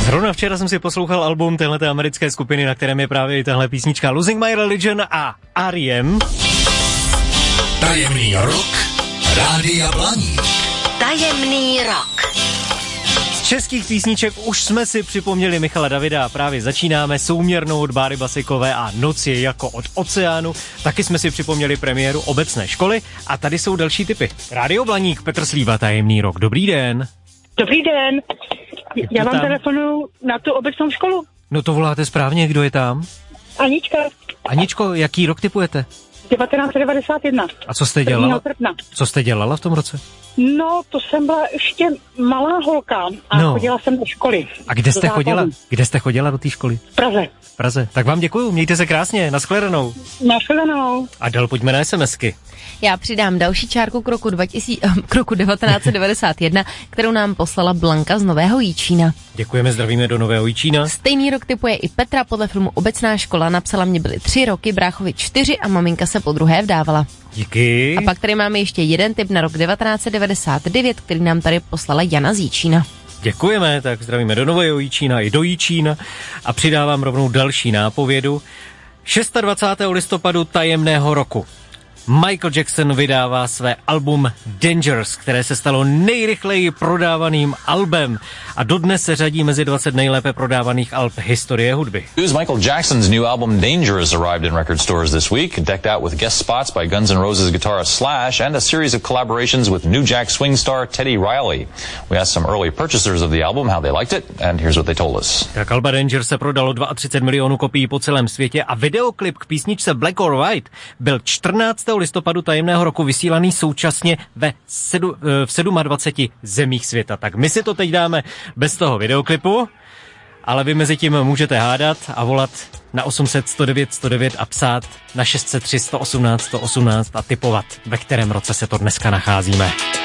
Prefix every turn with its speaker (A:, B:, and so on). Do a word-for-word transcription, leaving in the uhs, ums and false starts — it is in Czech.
A: Zrovna včera jsem si poslouchal album téhleté americké skupiny, na kterém je právě i tahle písnička Losing My Religion a R E M.
B: Tajemný rok Rádia Blaník.
C: Tajemný rok.
A: Z českých písniček už jsme si připomněli Michala Davida a právě začínáme souměrnou od Báry Basikové a Noc je jako od oceánu. Taky jsme si připomněli premiéru obecné školy a tady jsou další tipy. Rádio Blaník, Petr Slíva, Tajemný rok. Dobrý den.
D: Dobrý den. Já vám telefonuju na tu obecnou školu.
A: No to voláte správně, kdo je tam?
D: Anička.
A: Aničko, jaký rok tipujete?
D: devatenáct set devadesát jedna.
A: A co jste dělala? Co jste dělala v tom roce?
D: No, to jsem byla ještě malá holka a no. chodila jsem do školy.
A: A kde jste chodila? Kde jste chodila do té školy?
D: V Praze.
A: V Praze. Tak vám děkuju, mějte se krásně, nashledanou.
D: Nashledanou.
A: A dál pojďme na SMSky.
E: Já přidám další čárku k roku, dva tisíce, k roku devatenáct set devadesát jedna, kterou nám poslala Blanka z Nového Jičína.
A: Děkujeme, zdravíme do Nového Jičína.
E: Stejný rok tipuje i Petra podle filmu Obecná škola. Napsala, mě byly tři roky, bráchovi čtyři a maminka se podruhé vdávala.
A: Díky.
E: A pak tady máme ještě jeden tip na rok devatenáct set devadesát devět, který nám tady poslala Jana z Jičína.
A: Děkujeme, tak zdravíme do Nového Jičína i do Jičína a přidávám rovnou další nápovědu. dvacátého šestého listopadu tajemného roku Michael Jackson vydává své album Dangerous, které se stalo nejrychleji prodávaným albem a dodnes se řadí mezi dvacet nejlépe prodávaných alb historie hudby.
F: Michael Jackson's new album Dangerous arrived in record stores this week, decked out with guest spots by Guns N' Roses guitarist Slash and a series of collaborations with New Jack Swing star Teddy Riley. We asked some early purchasers of the album how they liked it, and here's what they told us.
A: Tak alba Dangerous se prodalo třicet dva milionů kopií po celém světě a videoklip k písničce Black or White byl čtrnáctého listopadu tajemného roku vysílaný současně ve sedu, v dvaceti sedmi zemích světa. Tak my si to teď dáme bez toho videoklipu, ale vy mezi tím můžete hádat a volat na osm set sto devět sto devět a psát na šest set tři sto osmnáct sto osmnáct a tipovat, ve kterém roce se to dneska nacházíme.